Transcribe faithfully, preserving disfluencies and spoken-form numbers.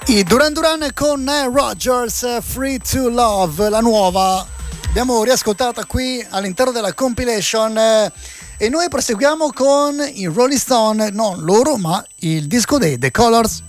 I Duran Duran con Nile Rodgers, Free to Love, la nuova. Abbiamo riascoltata qui all'interno della compilation eh, e noi proseguiamo con i Rolling Stone, non loro ma il disco dei The Colors.